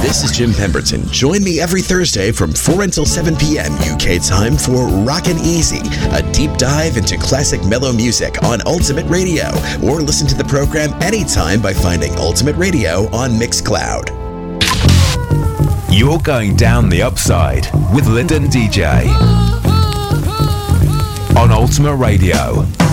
This is Jim Pemberton. Join me every Thursday from 4 until 7 p.m. UK time for Rockin' Easy, a deep dive into classic mellow music on Ultimate Radio. Or listen to the program anytime by finding Ultimate Radio on Mixcloud. You're going down the upside with Lyndon DJ on Ultimate Radio.